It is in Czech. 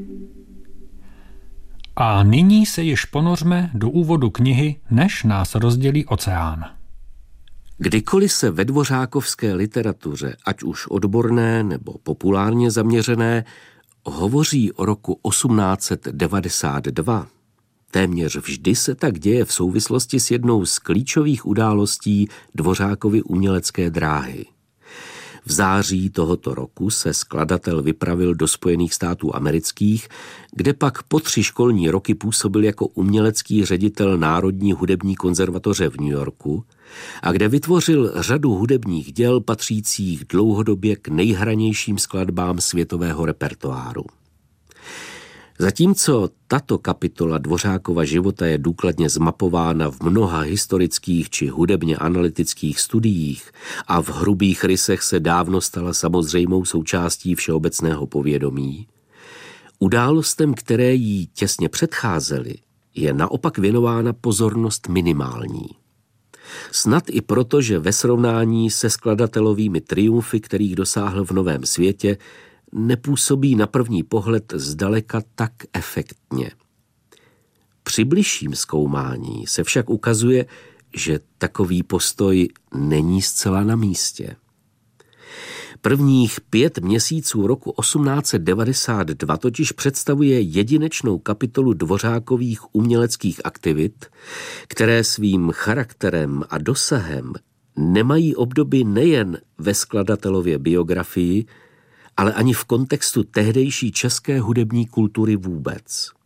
A nyní se již ponořme do úvodu knihy, než nás rozdělí oceán. Kdykoliv se ve dvořákovské literatuře, ať už odborné nebo populárně zaměřené, hovoří o roku 1892, téměř vždy se tak děje v souvislosti s jednou z klíčových událostí Dvořákovy umělecké dráhy. V září tohoto roku se skladatel vypravil do Spojených států amerických, kde pak po 3 školní roky působil jako umělecký ředitel Národní hudební konzervatoře v New Yorku a kde vytvořil řadu hudebních děl patřících dlouhodobě k nejhranějším skladbám světového repertoáru. Zatímco tato kapitola Dvořákova života je důkladně zmapována v mnoha historických či hudebně analytických studiích a v hrubých rysech se dávno stala samozřejmou součástí všeobecného povědomí, událostem, které jí těsně předcházely, je naopak věnována pozornost minimální. Snad i proto, že ve srovnání se skladatelovými triumfy, kterých dosáhl v Novém světě, nepůsobí na první pohled zdaleka tak efektně. Při bližším zkoumání se však ukazuje, že takový postoj není zcela na místě. Prvních 5 měsíců roku 1892 totiž představuje jedinečnou kapitolu Dvořákových uměleckých aktivit, které svým charakterem a dosahem nemají obdoby nejen ve skladatelově biografii, ale ani v kontextu tehdejší české hudební kultury vůbec.